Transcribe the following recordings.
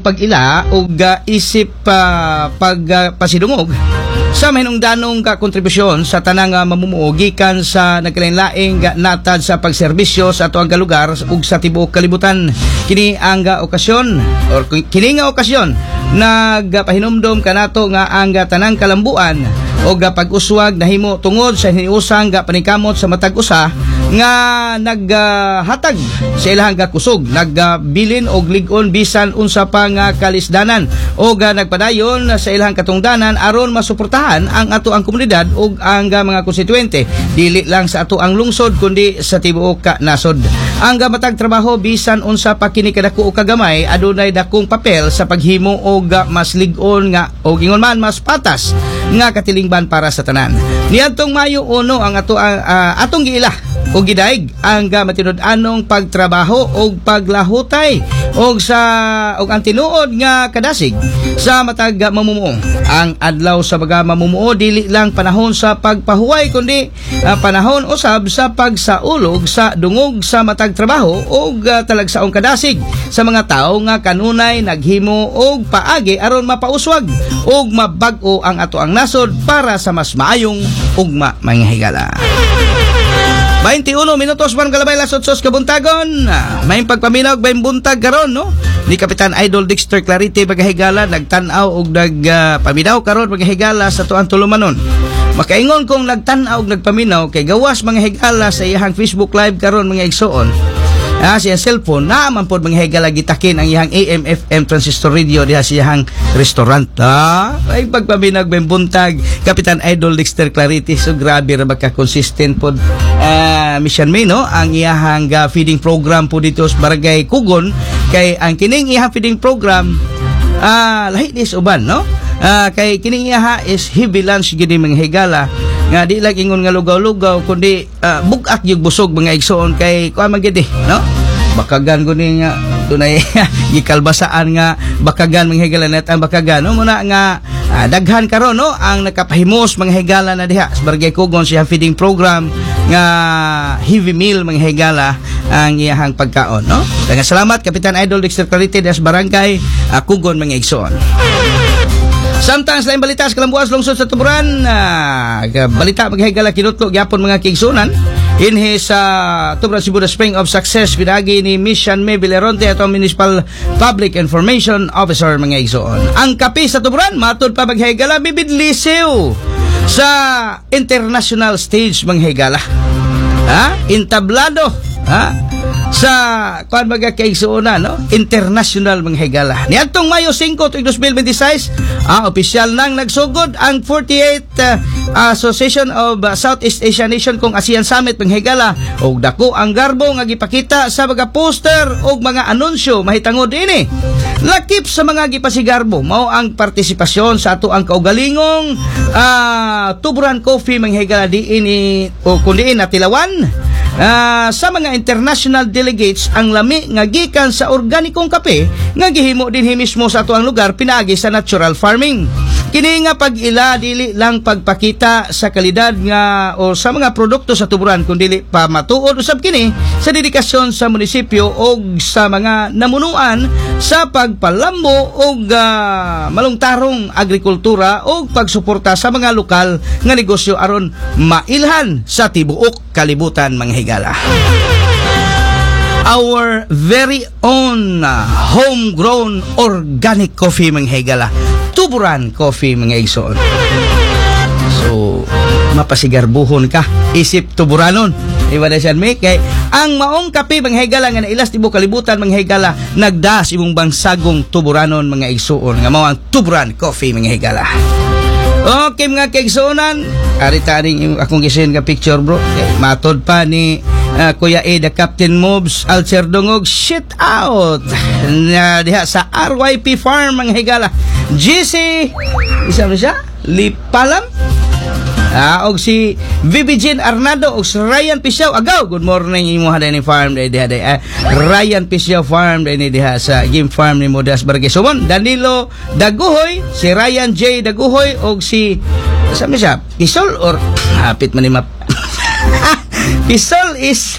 pag-ila o isip pagpasidungog sa mahinungdanong kontribusyon sa tanang mamumuo gikan sa nagkalain-laing natad sa pagserbisyo sa atoang lugar ug sa tibuok kalibutan. Kini ang okasyon or kini nga okasyon nagpahinumdom kanato nga ang tanang kalambuan o pag-uswag nahimo tungod sa hiniusang panikamot sa matag usa nga naghatag sa ilahang kusog, nagbilin og lig-on bisan unsa pa nga kalisdanan o nagpadayon sa ilahang katungdanan aron masuportahan ang ato ang komunidad ug ang mga konstituente dili lang sa ato ang lungsod kundi sa tibuok ka nasod. Ang matag trabaho bisan unsa pa kini kadako o kagamay adunay dakong papel sa paghimo og mas lig-on nga o ingon man mas patas nga katilingban para sa tanan. Niadtong Mayo 1 ang atong giila o gidaig ang matinud-anong pagtrabaho o paglahutay og ang tinuod nga kadasig sa matag mamumuo. Ang adlaw sa baga mamumuo dili lang panahon sa pagpahuway kundi panahon usab sa pagsaulog sa dungog sa matag trabaho og talagsaong kadasig sa mga tawo nga kanunay naghimo og paagi aron mapauswag og mabag-o ang ato ang nasod para sa mas maayong ugma mga higala. 21 minutos man kalabay las 8 kabuntagon. May pagpaminaw may buntag karon no. Ni Kapitan Idol Dexter Clarity bagahigala nagtan-aw og nagpaminaw karon bagahigala sa tuang tulumanon. Makaingon kong nagtan-aw og nagpaminaw kay gawas mga higala sa iyang Facebook live karon mga igsoon. Siyang cellphone naman po mga higala gitakin ang iyang AM FM transistor radio diha sa iyang restaurant. Ay pagpaminag may buntag Kapitan Idol Dexter Clarity so grabe ra baka consistent po mission may no ang iyang feeding program po dito sa Barangay Kugon kay ang kining iyang feeding program lahi dis uban no kay kining iyaha is heavy lunch gini mga higala nga di lang ingon nga lugaw-lugaw kundi bugak yung busog mga igsoon kay kuan man gid no bakagan guni nga dunay gikalbasaan nga bakagan mga higala net ang bakagan no muna nga daghan karon no ang nakapahimos mga higala na diha sa Barangay Kugon siya feeding program nga heavy meal mga higala ang iyahang pagkaon no. Daghang salamat Kapitan Idol Dexter Clarity sa Barangay Kugon mga igsoon. Samtang sa balita sa Kalambuas lungsod sa Tuburan, balita maghigala kinutlo gyapon mga kigsunan inhi sa Tuburan Cebu the Spring of Success pinagi ni Mission May Villaronte atong Municipal Public Information Officer mga igsoon. Ang kape sa Tuburan matud pa maghigala bibidlisew sa international stage mga higala. Entablado sa kuan baga kaigsuuna no international mga higala. Niadtong Mayo 5 tuig 2026 opisyal nang nagsugod ang 48th Association of Southeast Asian Nation kung ASEAN Summit mga higala og dako ang garbo nga gipakita sa mga poster og mga anunsyo mahitangod ini. Lakip sa mga gipasigarbo mao ang partisipasyon sa ato ang kaugalingong Tuburan Coffee mga higala diini o kundi natilawan sa mga international delegates ang lami nga gikan sa organikong kape nga gihimo dinhi mismo sa atuang lugar pinaagi sa natural farming. Kini nga pag-ila dili lang pagpakita sa kalidad nga o sa mga produkto sa Tuburan kundi pa matuod usab kini sa dedikasyon sa munisipyo o sa mga namunuan sa pagpalambo o malungtarong agrikultura o pagsuporta sa mga lokal nga negosyo aron mailhan sa tibuok kalibutan mga higala. Our very own homegrown organic coffee mga higala. Tuburan Coffee mga igsoon. So, mapasigarbuhon ka isip Tuburanon. Iba na siya may kay ang maong kape mga higala nga nailas tibuok kalibutan mga higala nagdas imong bangsagong Tuburanon mga igsoon nga mao ang Tuburan Coffee mga higala. Okay mga kaigsuonan, ari-taring akong gisin ka picture bro. Okay, matod pa ni Kuya A, the Captain Moves, Alcer Dungog, shit out diha sa RYP Farm mga higala. GC isa mo siya Lipalam og si Vivijin Arnado og si Ryan Pisyaw agaw. Good morning imo haday ni farm diha Ryan Pisyaw Farm diha sa Game Farm ni Modas Barangay Sumon. Danilo Daguhoy, si Ryan J Daguhoy og si sa mo siya Pisol or hapit man ni Pisol is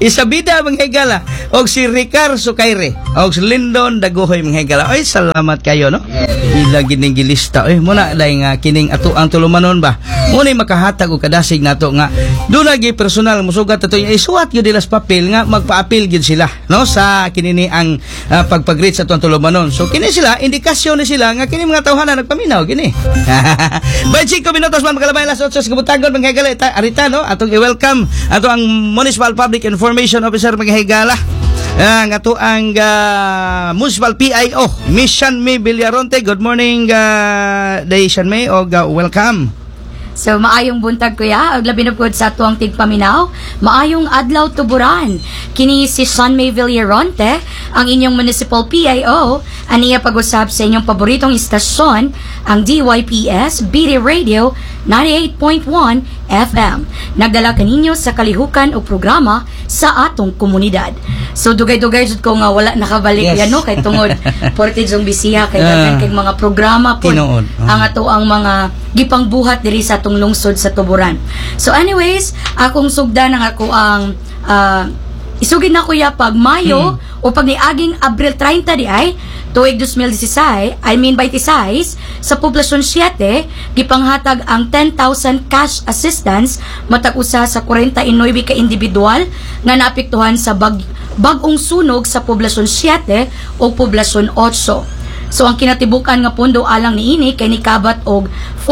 Isabida mga higala og si Ricar Sukaire og si Lindon Daguhoy mga higala. Ay salamat kayo no. Ila gining gilista. Ay muna dai nga kining ato ang tulumanon ba. Muna makahatag og kadasig nato nga dunay gi personal musugat ato isuwat gyud dilas papel nga magpa-appeal gyud sila no sa kinini ang pagpag-reach sa atong tulumanon. So kini sila indikasyon ni sila nga kini mga tawhana nagpaminaw kini. 25 minutos man makalabay alas 8 sa kabutagon mga higala arita no atong i-welcome ato ang Municipal Public Information Officer mga higala. Ang ato ang Municipal PIO Mission May Villaronte. Good morning Daishan May og welcome. So maayong buntag kuya, og labi na pud sa tuwang tigpaminaw. Maayong adlaw tuburan. Kini si Sean May Villaronte, ang inyong Municipal PIO, aniya pag-usab sa inyong paboritong istasyon, ang DYPS BD Radio 98.1 FM. Nagdala kaninyo sa kalihukan o programa sa atong komunidad. So dugay-dugay jud ko nga wala nakabalik yan no kay tungod ported jong bisiya kay daghan kay mga programa po ang ato ang mga gipangbuhat diri sa atong lungsod sa Tuburan. So anyways, akong sugdan ang ako ang isugid na kuya pag Mayo o pag niaging Abril 30 di ay tuig 2016, sa Poblasyon 7, gipanghatag ang 10,000 cash assistance matag usa sa 49 ka individual nga naapektuhan sa bag-ong sunog sa Poblasyon 7 o Poblasyon 8. So ang kinatibukan nga pondo alang niini kay nikabat og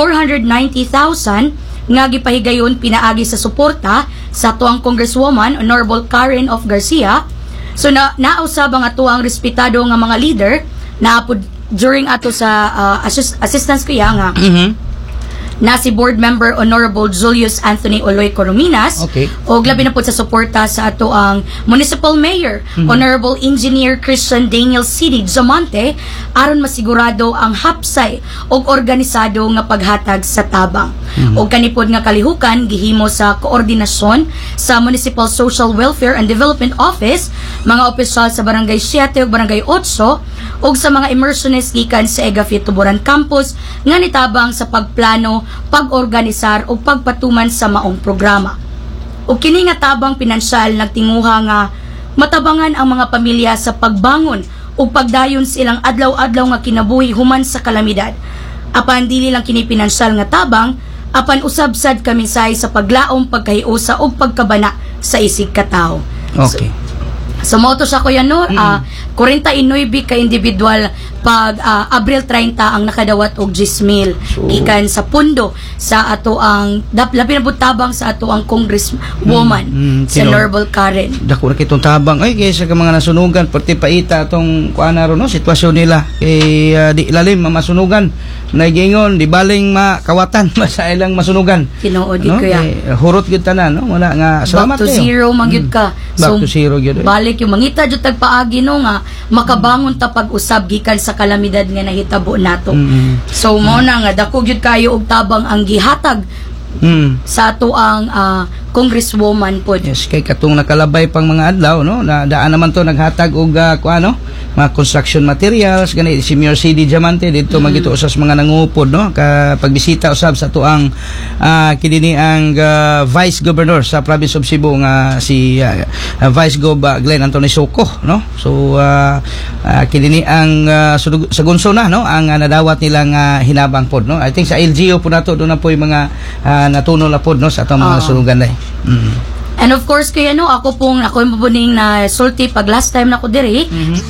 490,000 nga gipahigayon pinaagi sa suporta sa tuang Congresswoman Honorable Karen of Garcia. So nausab ang atuang respetado nga mga leader na during ato sa assistance kuya nga na si board member Honorable Julius Anthony Oloy Corominas o labi na po sa suporta sa ato ang Municipal Mayor Honorable Engineer Christian Daniel Cidi Zamonte aron masigurado ang hapsay og organisado nga paghatag sa tabang. O kanipod nga kalihukan gihimo sa koordinasyon sa Municipal Social Welfare and Development Office, mga opisyal sa Barangay 7 ug Barangay 8 ug sa mga immersionist gikan sa EGAFIT Tuburan Campus nga nitabang sa pagplano, pag-organisar o pagpatuman sa maong programa. O kini nga tabang pinansyal nagtinguha nga matabangan ang mga pamilya sa pagbangon o pagdayon silang adlaw-adlaw nga kinabuhi human sa kalamidad. Apan dili lang kini pinansyal nga tabang, apan usab-sad kaminsay sa paglaom, pagkahiusa o pagkabana sa isig katao. Okay. So moto sa kuya no, 49 ka individual pag Abril 30 ang nakadawat og 10,000 gikan sa pundo sa ato ang labi na tabang sa ato ang Congresswoman sa Honorable Karen. Dako na kitong tabang ay kaysa ka mga nasunugan perti paita atong kuana ro no sitwasyon nila kay di lalim masunugan nagingon di baling makawatan sa ilang masunugan. Tinuod no? Kuya. Hurot gyud tanan no wala nga salamat back to zero magyud ka. Back to zero gyud. Balik yung mangita jud tagpaagi no nga makabangon ta pag-usab gikan sa kalamidad nga nahitabo nato. So mo na nga dako gyud kayo og tabang ang gihatag sa ato ang Congresswoman po. Yes, kay katong nakalabay pang mga adlaw no na daan naman to naghatag og kuano mga construction materials gani si Mayor CD Diamante dito magito usas mga nangupod no ka pagbisita usab sa ato ang kini ang Vice Governor sa Province of Cebu nga si Vice Gov Glenn Anthony Soco no. So kini ang sa Gunso na no ang nadawat nilang hinabang pod no. I think sa LGU po nato do na po yung mga natuno na pod no sa atong mga sunugan dai. And of course kaya no ako yung mabuning na sulti pag last time na ko diri